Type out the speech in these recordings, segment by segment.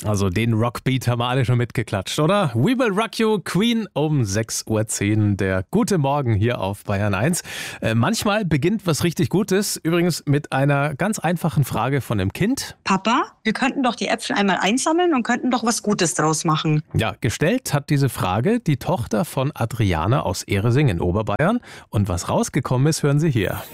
Also den Rockbeat haben wir alle schon mitgeklatscht, oder? We Will Rock You, Queen um 6.10 Uhr. Der gute Morgen hier auf Bayern 1. Manchmal beginnt was richtig Gutes. Übrigens mit einer ganz einfachen Frage von einem Kind. Papa, wir könnten doch die Äpfel einmal einsammeln und könnten doch was Gutes draus machen. Ja, gestellt hat diese Frage die Tochter von Adriana aus Ehresing in Oberbayern. Und was rausgekommen ist, hören Sie hier.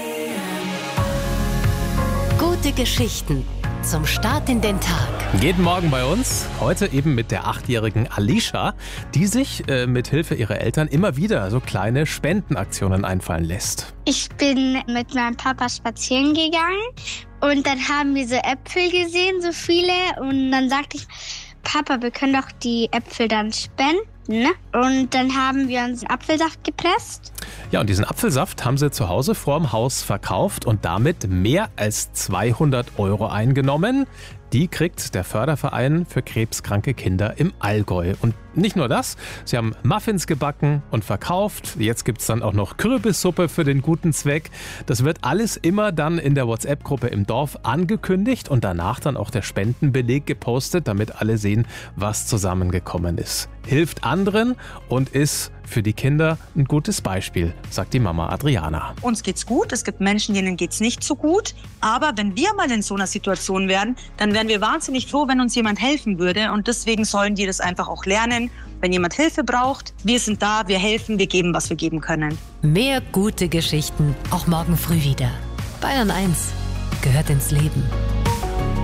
Gute Geschichten zum Start in den Tag. Jeden Morgen bei uns, heute eben mit der 8-jährigen Alicia, die sich mit Hilfe ihrer Eltern immer wieder so kleine Spendenaktionen einfallen lässt. Ich bin mit meinem Papa spazieren gegangen und dann haben wir so Äpfel gesehen, so viele. Und dann sagte ich, Papa, wir können doch die Äpfel dann spenden. Und dann haben wir uns einen Apfelsaft gepresst. Ja, und diesen Apfelsaft haben sie zu Hause vorm Haus verkauft und damit mehr als 200 € eingenommen. Die kriegt der Förderverein für krebskranke Kinder im Allgäu. Und nicht nur das, sie haben Muffins gebacken und verkauft. Jetzt gibt es dann auch noch Kürbissuppe für den guten Zweck. Das wird alles immer dann in der WhatsApp-Gruppe im Dorf angekündigt und danach dann auch der Spendenbeleg gepostet, damit alle sehen, was zusammengekommen ist. Hilft anderen und ist für die Kinder ein gutes Beispiel, sagt die Mama Adriana. Uns geht's gut, es gibt Menschen, denen geht's nicht so gut. Aber wenn wir mal in so einer Situation wären, dann wären wir wahnsinnig froh, wenn uns jemand helfen würde. Und deswegen sollen die das einfach auch lernen. Wenn jemand Hilfe braucht, wir sind da, wir helfen, wir geben, was wir geben können. Mehr gute Geschichten auch morgen früh wieder. Bayern 1 gehört ins Leben.